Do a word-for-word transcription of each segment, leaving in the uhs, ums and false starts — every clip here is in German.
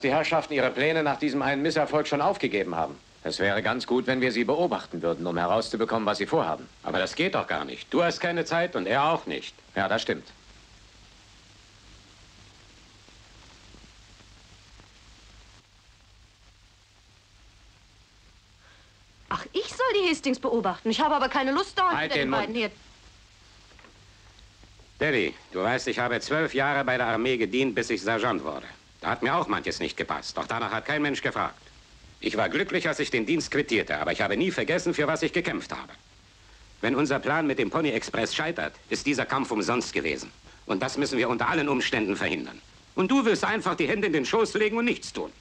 Die Herrschaften ihre Pläne nach diesem einen Misserfolg schon aufgegeben haben. Es wäre ganz gut, wenn wir sie beobachten würden, um herauszubekommen, was sie vorhaben. Aber das geht doch gar nicht. Du hast keine Zeit und er auch nicht. Ja, das stimmt. Ach, ich soll die Hastings beobachten. Ich habe aber keine Lust, da halt den beiden hier. Daddy, du weißt, ich habe zwölf Jahre bei der Armee gedient, bis ich Sergeant wurde. Da hat mir auch manches nicht gepasst. Doch danach hat kein Mensch gefragt. Ich war glücklich, als ich den Dienst quittierte, aber ich habe nie vergessen, für was ich gekämpft habe. Wenn unser Plan mit dem Pony Express scheitert, ist dieser Kampf umsonst gewesen. Und das müssen wir unter allen Umständen verhindern. Und du willst einfach die Hände in den Schoß legen und nichts tun.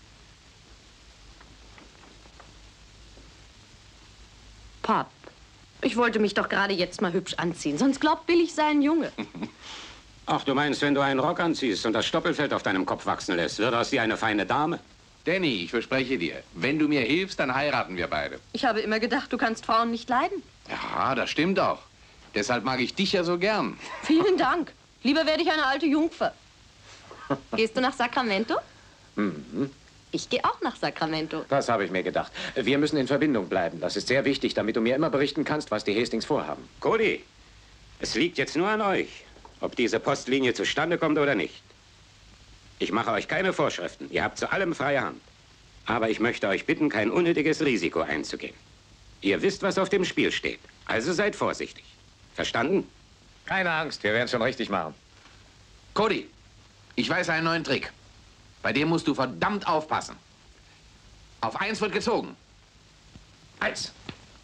Pap, ich wollte mich doch gerade jetzt mal hübsch anziehen. Sonst glaubt Bill, ich sei ein Junge. Ach, du meinst, wenn du einen Rock anziehst und das Stoppelfeld auf deinem Kopf wachsen lässt, wird aus dir eine feine Dame? Danny, ich verspreche dir, wenn du mir hilfst, dann heiraten wir beide. Ich habe immer gedacht, du kannst Frauen nicht leiden. Ja, das stimmt auch. Deshalb mag ich dich ja so gern. Vielen Dank. Lieber werde ich eine alte Jungfer. Gehst du nach Sacramento? Mhm. Ich gehe auch nach Sacramento. Das habe ich mir gedacht. Wir müssen in Verbindung bleiben. Das ist sehr wichtig, damit du mir immer berichten kannst, was die Hastings vorhaben. Cody, es liegt jetzt nur an euch, ob diese Postlinie zustande kommt oder nicht. Ich mache euch keine Vorschriften. Ihr habt zu allem freie Hand. Aber ich möchte euch bitten, kein unnötiges Risiko einzugehen. Ihr wisst, was auf dem Spiel steht. Also seid vorsichtig. Verstanden? Keine Angst, wir werden es schon richtig machen. Cody, ich weiß einen neuen Trick. Bei dem musst du verdammt aufpassen. Auf eins wird gezogen. Eins.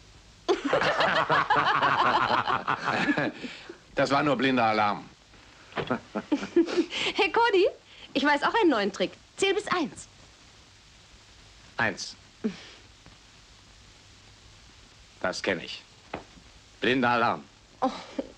Das war nur blinder Alarm. Hey, Cody, ich weiß auch einen neuen Trick. Zähl bis eins. Eins. Das kenne ich. Blinder Alarm. Oh.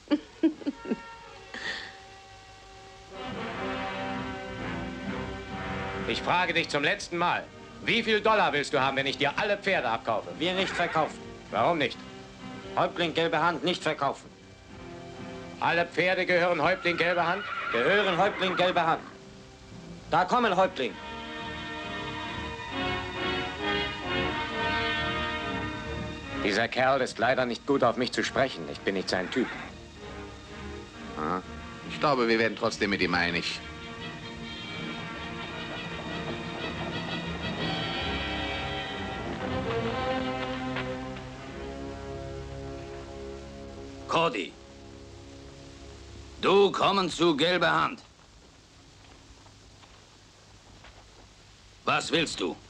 Ich frage dich zum letzten Mal. Wie viel Dollar willst du haben, wenn ich dir alle Pferde abkaufe? Wir nicht verkaufen. Warum nicht? Häuptling Gelbe Hand nicht verkaufen. Alle Pferde gehören Häuptling Gelbe Hand? Gehören Häuptling Gelbe Hand. Da kommen Häuptling. Dieser Kerl ist leider nicht gut auf mich zu sprechen. Ich bin nicht sein Typ. Ah, ich glaube, wir werden trotzdem mit ihm einig. Cody, du kommen zu Gelbe Hand. Was willst du?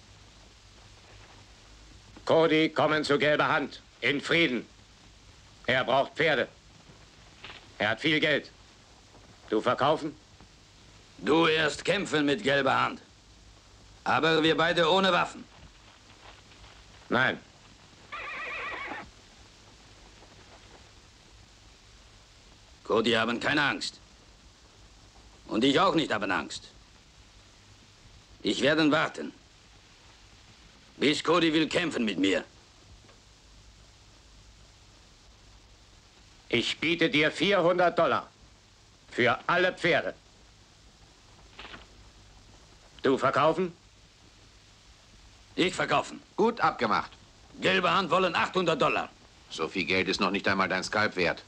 Cody, kommen zu Gelbe Hand. In Frieden. Er braucht Pferde. Er hat viel Geld. Du verkaufen? Du erst kämpfen mit Gelber Hand. Aber wir beide ohne Waffen. Nein. Cody haben keine Angst. Und ich auch nicht haben Angst. Ich werde warten. Bis Cody will kämpfen mit mir. Ich biete dir vierhundert Dollar. Für alle Pferde. Du verkaufen? Ich verkaufen. Gut abgemacht. Gelbe Hand wollen achthundert Dollar. So viel Geld ist noch nicht einmal dein Skalp wert.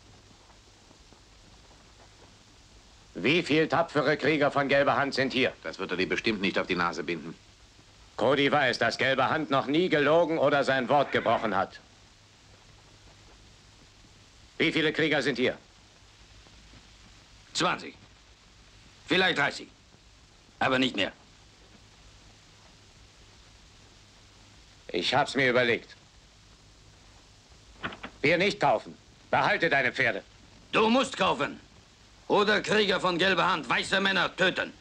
Wie viele tapfere Krieger von Gelber Hand sind hier? Das wird er dir bestimmt nicht auf die Nase binden. Cody weiß, dass Gelbe Hand noch nie gelogen oder sein Wort gebrochen hat. Wie viele Krieger sind hier? zwanzig. Vielleicht dreißig. Aber nicht mehr. Ich hab's mir überlegt. Wir nicht kaufen. Behalte deine Pferde. Du musst kaufen. Oder Krieger von Gelber Hand, weiße Männer töten.